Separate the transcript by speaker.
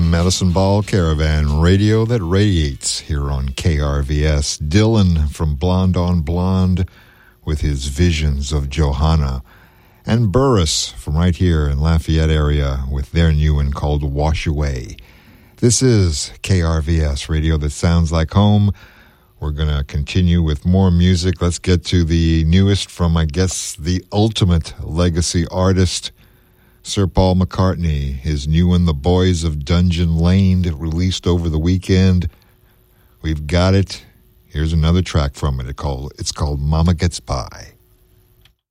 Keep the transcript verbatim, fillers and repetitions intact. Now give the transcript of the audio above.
Speaker 1: Medicine Ball Caravan, radio that radiates here on K R V S. Dylan from Blonde on Blonde with his Visions of Johanna. And Burris from right here in Lafayette area with their new one called Wash Away. This is K R V S, radio that sounds like home. We're going to continue with more music. Let's get to the newest from, I guess, the ultimate legacy artist, Sir Paul McCartney. His new one, The Boys of Dungeon Lane, released over the weekend. We've got it. Here's another track from it. It's called, it's called Mama Gets By.